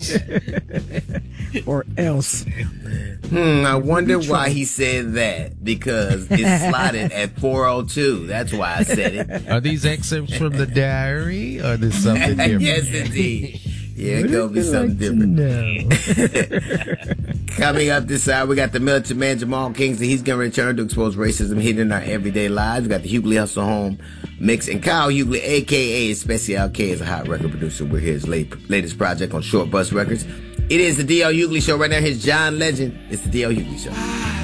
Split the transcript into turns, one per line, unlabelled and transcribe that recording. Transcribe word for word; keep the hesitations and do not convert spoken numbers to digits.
Or else.
Hmm, I wonder why he said that. Because it's slotted at four oh two. That's why I said it.
Are these excerpts from the diary, or is something different?
Yes, indeed. Yeah, it's going to be something
like
different. Coming up this hour, we got the militant man, Jamal Kingsley. He's going to return to expose racism hidden in our everyday lives. We got the Hughley Hustle Home Mix. And Kyle Hughley, a k a. Special K, is a hot record producer. We're his late, latest project on Short Bus Records. It is the D L Hughley Show. Right now, here's John Legend. It's the D L Hughley Show.